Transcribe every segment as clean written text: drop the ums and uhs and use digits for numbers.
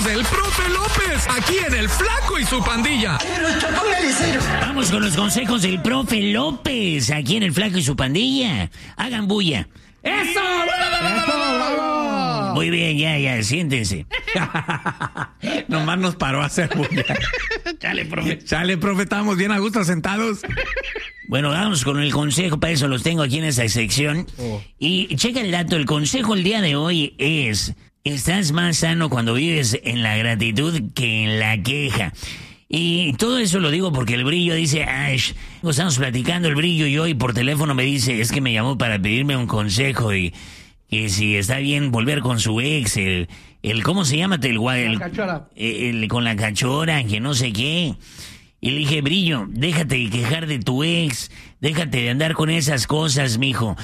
del Profe López, aquí en El Flaco y su Pandilla. Vamos con los consejos del Profe López, aquí en El Flaco y su Pandilla. Hagan bulla. ¡Eso! ¡Bravo! Muy bien, ya, siéntense. Nomás nos paró a hacer bulla. Chale, profe, estábamos bien a gusto sentados. Bueno, vamos con el consejo, para eso los tengo aquí en esta sección. Y checa el dato, el consejo el día de hoy es: estás más sano cuando vives en la gratitud que en la queja. Y todo eso lo digo porque el Brillo dice, estamos platicando el Brillo y hoy por teléfono me dice, es que me llamó para pedirme un consejo y si está bien volver con su ex, el ¿cómo se llama? La cachora. Con la cachora, que no sé qué. Y le dije, Brillo, déjate de quejar de tu ex, déjate de andar con esas cosas, mijo.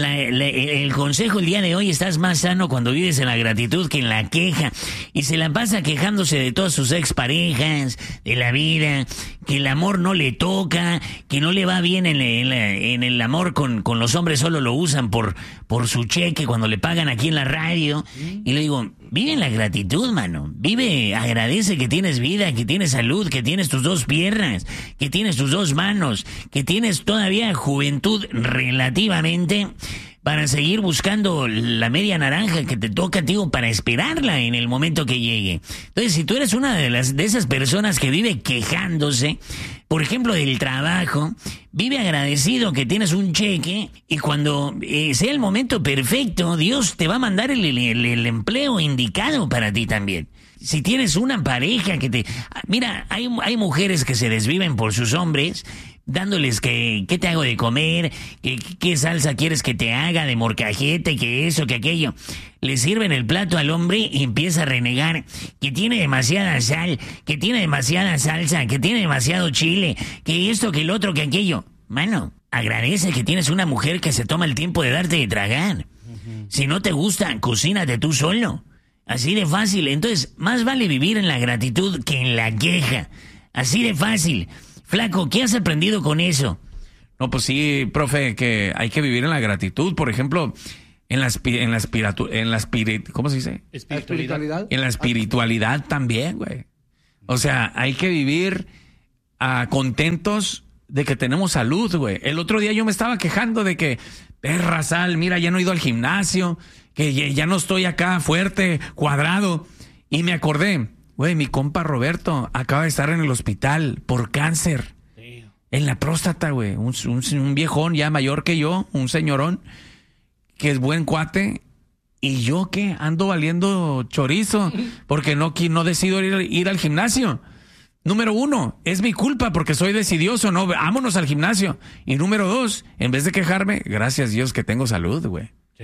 El consejo el día de hoy: estás más sano cuando vives en la gratitud que en la queja. Y se la pasa quejándose de todas sus exparejas, de la vida, que el amor no le toca, que no le va bien en el amor con los hombres, solo lo usan por su cheque cuando le pagan aquí en la radio. Y le digo, vive en la gratitud, mano. Vive, agradece que tienes vida, que tienes salud, que tienes tus dos piernas, que tienes tus dos manos, que tienes todavía juventud relativamente para seguir buscando la media naranja que te toca, tío, para esperarla en el momento que llegue. Entonces, si tú eres una de esas personas que vive quejándose, por ejemplo, del trabajo, vive agradecido que tienes un cheque y cuando sea el momento perfecto, Dios te va a mandar el empleo indicado para ti también. Si tienes una pareja que te... Mira, hay mujeres que se desviven por sus hombres, dándoles qué te hago de comer, qué salsa quieres que te haga de morcajete, que eso, que aquello. Le sirven el plato al hombre y empieza a renegar que tiene demasiada sal, que tiene demasiada salsa, que tiene demasiado chile, que esto, que el otro, que aquello. Mano, agradece que tienes una mujer que se toma el tiempo de darte de tragar. Si no te gusta, cocínate tú solo. Así de fácil. Entonces, más vale vivir en la gratitud que en la queja. Así de fácil. Flaco, ¿qué has aprendido con eso? No, pues sí, profe, que hay que vivir en la gratitud. Por ejemplo, ¿cómo se dice? Espiritualidad. En la espiritualidad también, güey. O sea, hay que vivir contentos de que tenemos salud, güey. El otro día yo me estaba quejando de que, perra sal, mira, ya no he ido al gimnasio, que ya no estoy acá fuerte, cuadrado. Y me acordé, güey, mi compa Roberto acaba de estar en el hospital por cáncer. En la próstata, güey. Un viejón ya mayor que yo, un señorón, que es buen cuate. ¿Y yo qué? Ando valiendo chorizo porque no decido ir al gimnasio. Número 1, es mi culpa porque soy decidioso, no, vámonos al gimnasio. Y número 2, en vez de quejarme, gracias Dios que tengo salud, güey.